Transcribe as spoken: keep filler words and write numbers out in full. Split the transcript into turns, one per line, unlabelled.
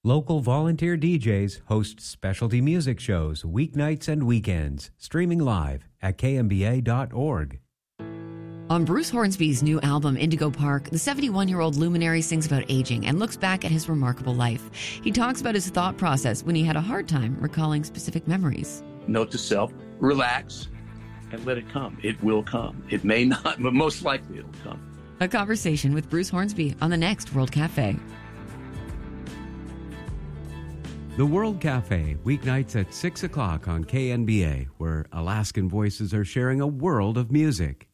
Local volunteer D Js host specialty music shows weeknights and weekends, streaming live at K M B A dot org.
On Bruce Hornsby's new album, Indigo Park, the seventy-one-year-old luminary sings about aging and looks back at his remarkable life. He talks about his thought process when he had a hard time recalling specific memories.
Note to self, relax and let it come. It will come. It may not, but most likely it'll come.
A conversation with Bruce Hornsby on the next World Cafe.
The World Cafe, weeknights at six o'clock on K N B A, where Alaskan voices are sharing a world of music.